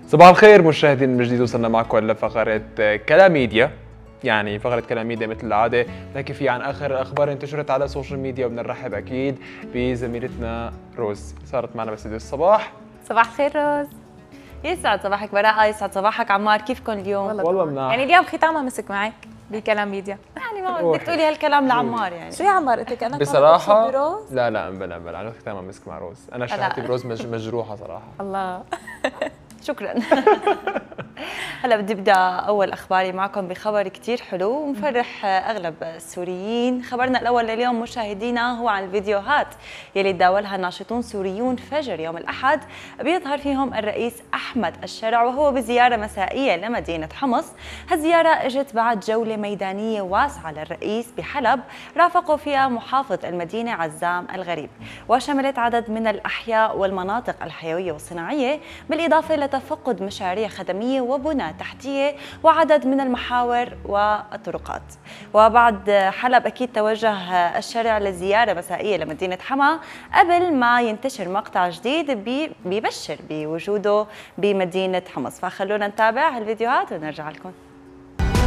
صباح الخير مشاهدين من جديد، وصلنا معكم لفقرة كلاميديا. يعني فقرة كلاميديا مثل العادة نحكي فيها عن آخر الأخبار اللي انتشرت على السوشيال ميديا، وبنرحب أكيد بزميلتنا روز صارت معنا باستديو الصباح. صباح الخير روز. يسعد صباحك براءة، يسعد صباحك عمار، كيفكم اليوم؟ والله مناح. يعني اليوم ختامها مسك معك بكلام ميديا، يعني ما بدك تقولي هالكلام لعمار يعني. شو يا عمار قلت لك انا بصراحة لا انبلا عن ختامها مسك مع روز. أنا شهادتي بروز مجروحة صراحة. الله شكرا. هلا بدي ابدا اول اخباري معكم بخبر كثير حلو ومفرح اغلب السوريين. خبرنا الاول لليوم مشاهدينا هو عن الفيديوهات يلي تداولها ناشطون سوريون فجر يوم الاحد، بيظهر فيهم الرئيس احمد الشرع وهو بزياره مسائيه لمدينه حمص. هالزياره اجت بعد جوله ميدانيه واسعه للرئيس بحلب رافقوا فيها محافظ المدينه عزام الغريب، وشملت عدد من الاحياء والمناطق الحيويه والصناعيه، بالاضافه لتفقد مشاريع خدميه وبنى تحتيه وعدد من المحاور والطرقات. وبعد حلب اكيد توجه الشارع لزياره مسائيه لمدينه حما قبل ما ينتشر مقطع جديد بيبشر بوجوده بمدينه حمص. فخلونا نتابع هالفيديوهات ونرجع لكم.